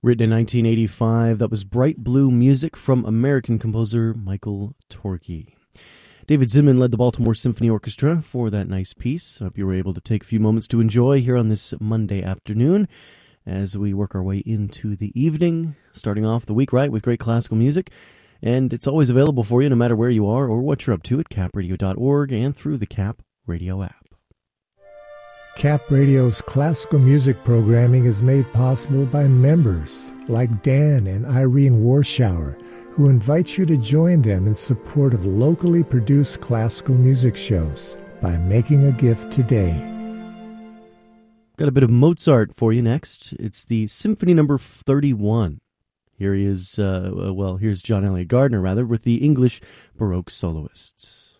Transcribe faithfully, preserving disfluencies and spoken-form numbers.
Written in nineteen eighty-five, that was Bright Blue music from American composer Michael Torke. David Zinman led the Baltimore Symphony Orchestra for that nice piece. I hope you were able to take a few moments to enjoy here on this Monday afternoon as we work our way into the evening, starting off the week right with great classical music. And it's always available for you no matter where you are or what you're up to at cap radio dot org and through the Cap Radio app. Cap Radio's classical music programming is made possible by members like Dan and Irene Warschauer, who invite you to join them in support of locally produced classical music shows by making a gift today. Got a bit of Mozart for you next. It's the Symphony Number thirty-one. Here he is, uh, well, here's John Elliott Gardner, rather, with the English Baroque soloists.